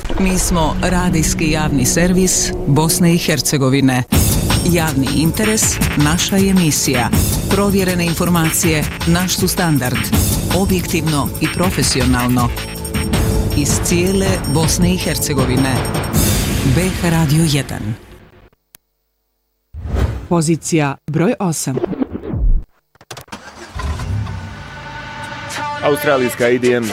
Mi smo radijski javni servis Bosne i Hercegovine. Javni interes, naša je misija. Provjerene informacije, naš su standard. Objektivno i profesionalno. Iz cijele Bosne i Hercegovine. BH Radio 1. Pozicija broj 8. Australijska EDM